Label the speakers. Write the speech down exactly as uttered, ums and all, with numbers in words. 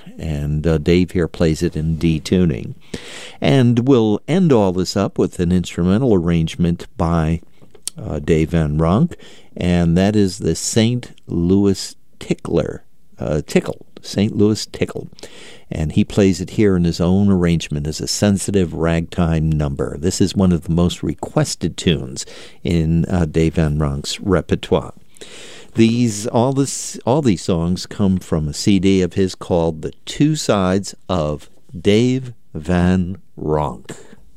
Speaker 1: and uh, Dave here plays it in D tuning. And we'll end all this up with an instrumental arrangement by uh, Dave Van Ronk, and that is the Saint Louis Tickler, uh, Tickle, Saint Louis Tickle. And he plays it here in his own arrangement as a sensitive ragtime number. This is one of the most requested tunes in uh, Dave Van Ronk's repertoire. These all this all these songs come from a C D of his called The Two Sides of Dave Van Ronk.